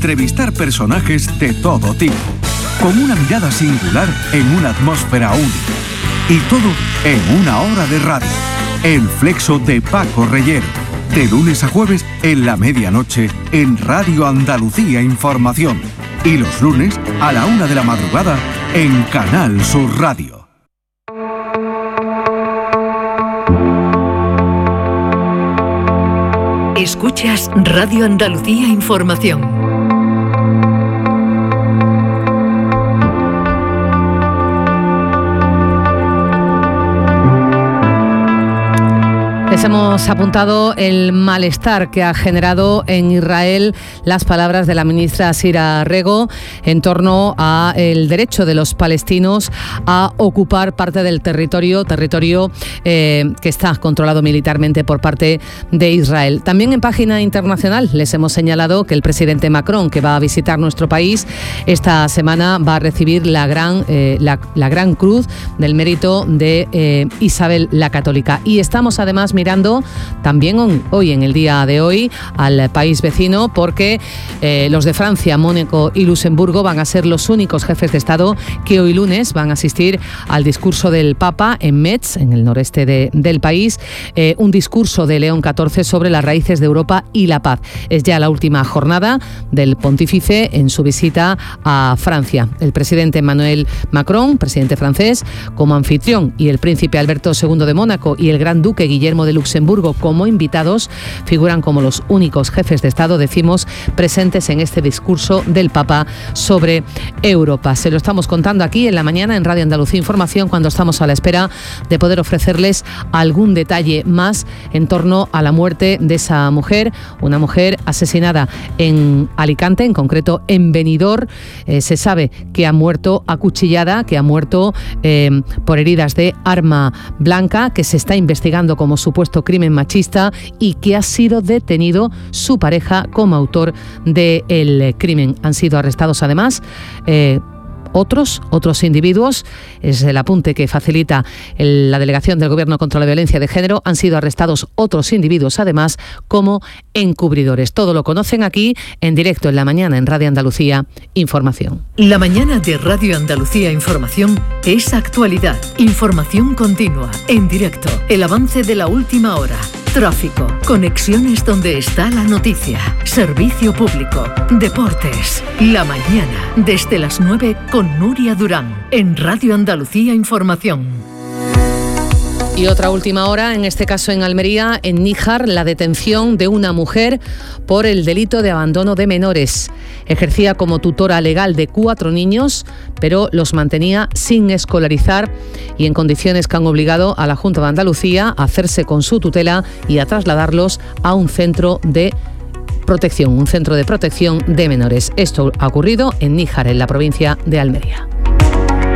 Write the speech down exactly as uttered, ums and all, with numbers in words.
entrevistar personajes de todo tipo, con una mirada singular en una atmósfera única. Y todo en una hora de radio. El Flexo de Paco Reyero. De lunes a jueves en la medianoche en Radio Andalucía Información. Y los lunes a la una de la madrugada en Canal Sur Radio. Escuchas Radio Andalucía Información. Les hemos apuntado el malestar que ha generado en Israel las palabras de la ministra Sira Rego en torno a el derecho de los palestinos a ocupar parte del territorio, territorio eh, que está controlado militarmente por parte de Israel. También en página internacional les hemos señalado que el presidente Macron, que va a visitar nuestro país esta semana, va a recibir la gran, eh, la, la gran cruz del mérito de eh, Isabel la Católica. Y estamos además mirando también hoy, en el día de hoy, al país vecino, porque eh, los de Francia, Mónaco y Luxemburgo van a ser los únicos jefes de Estado que hoy lunes van a asistir al discurso del Papa en Metz, en el noreste de, del país, eh, un discurso de León catorce sobre las raíces de Europa y la paz. Es ya la última jornada del pontífice en su visita a Francia. El presidente Emmanuel Macron, presidente francés, como anfitrión, y el príncipe Alberto segundo de Mónaco y el gran duque Guillermo de Luxemburgo como invitados figuran como los únicos jefes de Estado, decimos, presentes en este discurso del Papa sobre Europa. Se lo estamos contando aquí en la mañana en Radio Andalucía Información, cuando estamos a la espera de poder ofrecerles algún detalle más en torno a la muerte de esa mujer, una mujer asesinada en Alicante, en concreto en Benidorm. Eh, se sabe que ha muerto acuchillada, que ha muerto eh, por heridas de arma blanca, que se está investigando como supuesto crimen machista y que ha sido detenido su pareja como autor del crimen. Han sido arrestados además eh, Otros, otros individuos, es el apunte que facilita el, la Delegación del Gobierno contra la Violencia de Género, han sido arrestados otros individuos además como encubridores. Todo lo conocen aquí en directo en la mañana en Radio Andalucía Información. La mañana de Radio Andalucía Información es actualidad, información continua, en directo, el avance de la última hora, tráfico, conexiones donde está la noticia, servicio público, deportes. La mañana desde las nueve con Nuria Durán en Radio Andalucía Información. Y otra última hora, en este caso en Almería, en Níjar, la detención de una mujer por el delito de abandono de menores. Ejercía como tutora legal de cuatro niños, pero los mantenía sin escolarizar y en condiciones que han obligado a la Junta de Andalucía a hacerse con su tutela y a trasladarlos a un centro de protección, un centro de protección de menores. Esto ha ocurrido en Níjar, en la provincia de Almería.